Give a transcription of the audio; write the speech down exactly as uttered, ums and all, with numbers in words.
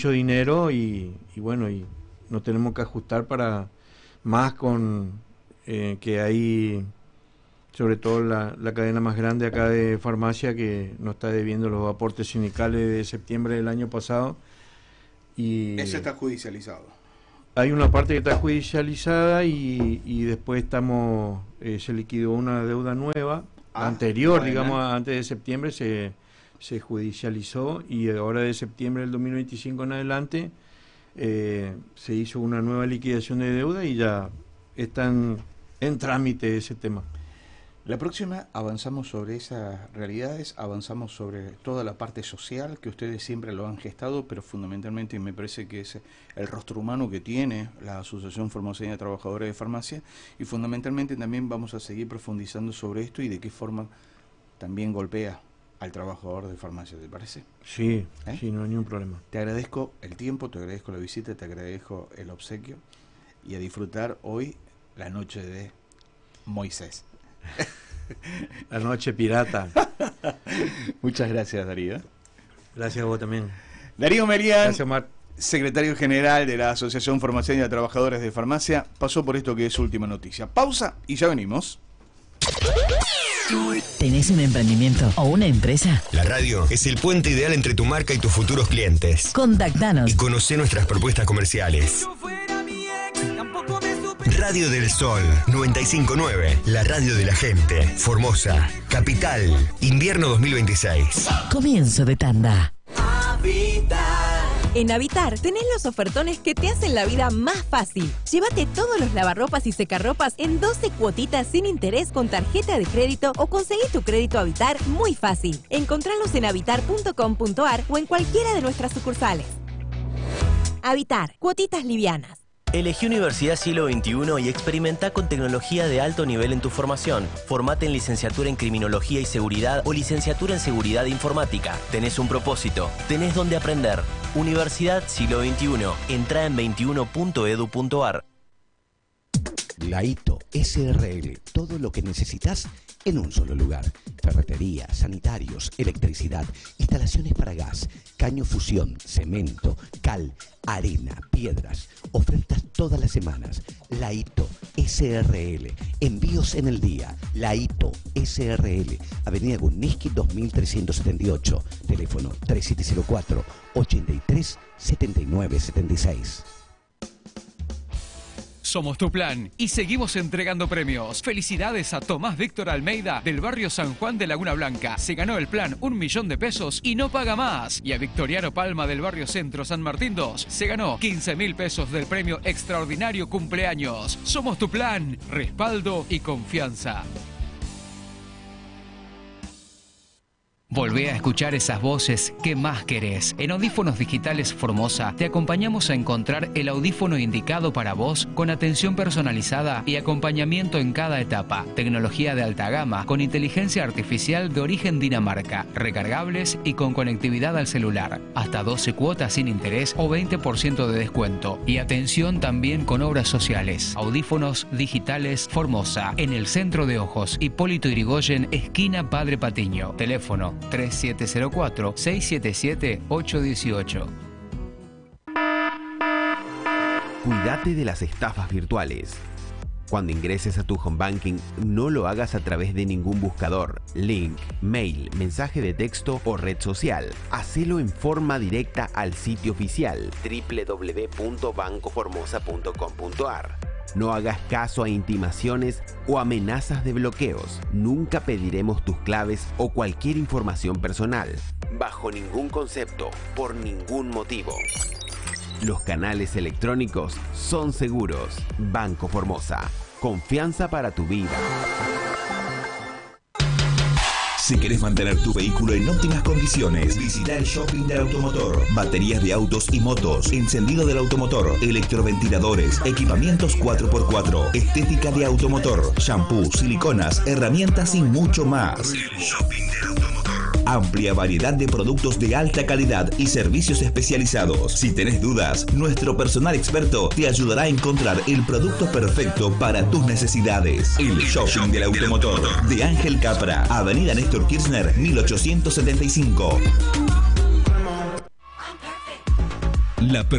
mucho dinero y, y bueno, y nos tenemos que ajustar para más con eh, que hay, sobre todo la, la cadena más grande acá de farmacia, que nos está debiendo los aportes sindicales de septiembre del año pasado. Y eso está judicializado. Hay una parte que está judicializada y, y después estamos eh, se liquidó una deuda nueva, ah, anterior, bueno. digamos, antes de septiembre se, se judicializó, y ahora de septiembre del dos mil veinticinco en adelante eh, se hizo una nueva liquidación de deuda y ya están en trámite ese tema. La próxima avanzamos sobre esas realidades, avanzamos sobre toda la parte social, que ustedes siempre lo han gestado, pero fundamentalmente me parece que es el rostro humano que tiene la Asociación Formoseña de Trabajadores de Farmacia, y fundamentalmente también vamos a seguir profundizando sobre esto y de qué forma también golpea al trabajador de farmacia, ¿te parece? Sí, ¿Eh? sí, no hay ningún problema. Te agradezco el tiempo, te agradezco la visita, te agradezco el obsequio, y a disfrutar hoy la noche de Moisés. La noche pirata. Muchas gracias, Darío. Gracias a vos también. Darío Merian, gracias, Omar, secretario general de la Asociación Formoseña de Trabajadores de Farmacia, pasó por esto que es Última Noticia. Pausa y ya venimos. ¿Tenés un emprendimiento o una empresa? La radio es el puente ideal entre tu marca y tus futuros clientes. Contactanos y conocé nuestras propuestas comerciales. Radio del Sol noventa y cinco punto nueve, la radio de la gente. Formosa, Capital, invierno dos mil veintiséis. Comienzo de tanda. Habitar. En Habitar tenés los ofertones que te hacen la vida más fácil. Llévate todos los lavarropas y secarropas en doce cuotitas sin interés con tarjeta de crédito o conseguí tu crédito Habitar muy fácil. Encontralos en habitar punto com punto ar o en cualquiera de nuestras sucursales. Habitar, cuotitas livianas. Elegí Universidad Siglo veintiuno y experimenta con tecnología de alto nivel en tu formación. Formate en licenciatura en Criminología y Seguridad o licenciatura en Seguridad Informática. Tenés un propósito, tenés donde aprender. Universidad Siglo veintiuno. Entrá en veintiuno punto edu punto ar. Laito S R L, todo lo que necesitas en un solo lugar. Ferretería, sanitarios, electricidad, instalaciones para gas, caño fusión, cemento, cal, arena, piedras. Ofertas todas las semanas. Laito S R L. Envíos en el día. Laito S R L. Avenida Gurniski dos mil trescientos setenta y ocho. Teléfono tres siete cero cuatro, ocho tres, siete nueve siete seis. Somos tu plan y seguimos entregando premios. Felicidades a Tomás Víctor Almeida del barrio San Juan de Laguna Blanca. Se ganó el plan un millón de pesos y no paga más. Y a Victoriano Palma del barrio Centro San Martín dos se ganó quince mil pesos del premio extraordinario cumpleaños. Somos tu plan, respaldo y confianza. Volvé a escuchar esas voces que más querés. En Audífonos Digitales Formosa te acompañamos a encontrar el audífono indicado para vos con atención personalizada y acompañamiento en cada etapa. Tecnología de alta gama con inteligencia artificial de origen Dinamarca, recargables y con conectividad al celular. Hasta doce cuotas sin interés o veinte por ciento de descuento. Y atención también con obras sociales. Audífonos Digitales Formosa. En el centro de Ojos, Hipólito Yrigoyen, esquina Padre Patiño. Teléfono tres siete cero cuatro, seis siete siete, ocho uno ocho. Cuídate de las estafas virtuales. Cuando ingreses a tu home banking, no lo hagas a través de ningún buscador, link, mail, mensaje de texto o red social. Hacelo en forma directa al sitio oficial doble u doble u doble u punto banco formosa punto com punto ar. No hagas caso a intimaciones o amenazas de bloqueos. Nunca pediremos tus claves o cualquier información personal. Bajo ningún concepto, por ningún motivo. Los canales electrónicos son seguros. Banco Formosa. Confianza para tu vida. Si querés mantener tu vehículo en óptimas condiciones, visita el shopping del automotor. Baterías de autos y motos, encendido del automotor, electroventiladores, equipamientos cuatro por cuatro, estética de automotor, shampoo, siliconas, herramientas y mucho más. El shopping del automotor. Amplia variedad de productos de alta calidad y servicios especializados. Si tenés dudas, nuestro personal experto te ayudará a encontrar el producto perfecto para tus necesidades. El shopping del automotor de Ángel Capra, Avenida Néstor Kirchner, mil ochocientos setenta y cinco. La